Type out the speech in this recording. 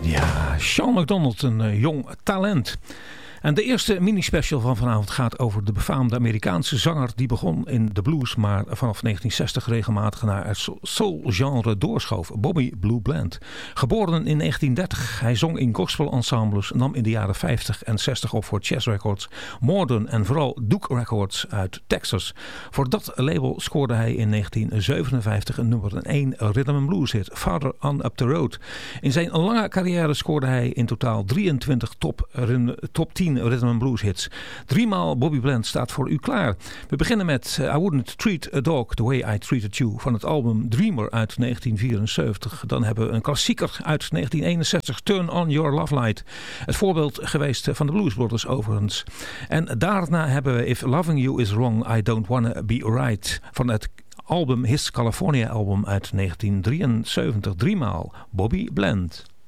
Ja, Sean McDonald, een jong talent. En de eerste minispecial van vanavond gaat over de befaamde Amerikaanse zanger die begon in de blues, maar vanaf 1960 regelmatig naar het soul-genre doorschoof. Bobby Blue Bland. Geboren in 1930. Hij zong in gospelensembles, nam in de jaren 50 en 60 op voor Chess Records, Modern en vooral Duke Records uit Texas. Voor dat label scoorde hij in 1957 een nummer 1 rhythm and blues hit, Farther on Up the Road. In zijn lange carrière scoorde hij in totaal 23 top 10 rhythm and blues hits. 3 maal Bobby Bland staat voor u klaar. We beginnen met I Wouldn't Treat a Dog the Way I Treated You van het album Dreamer uit 1974. Dan hebben we een klassieker uit 1961, Turn on Your Love Light. Het voorbeeld geweest van de Blues Brothers overigens. En daarna hebben we If Loving You Is Wrong, I Don't Wanna Be Right van het album His California album uit 1973. 3 maal Bobby Bland.